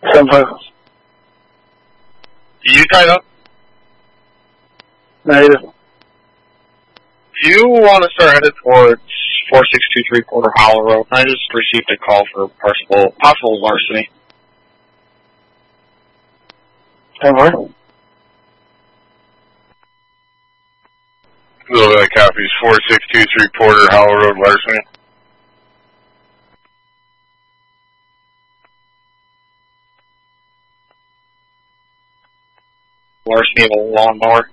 7-5. You tied up? Negative. You want to start headed towards 4623 Porter Hollow Road. I just received a call for possible larceny. 10-4. Hello, that copies 4623 Porter Hollow Road, larceny. Larceny of a lawnmower.